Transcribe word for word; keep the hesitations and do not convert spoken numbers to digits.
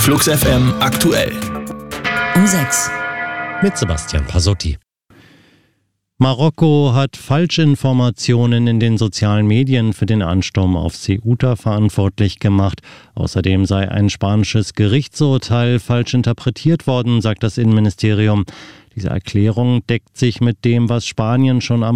Flux F M aktuell. Um sechs. Mit Sebastian Pasotti. Marokko hat Falschinformationen in den sozialen Medien für den Ansturm auf Ceuta verantwortlich gemacht. Außerdem sei ein spanisches Gerichtsurteil falsch interpretiert worden, sagt das Innenministerium. Diese Erklärung deckt sich mit dem, was Spanien schon am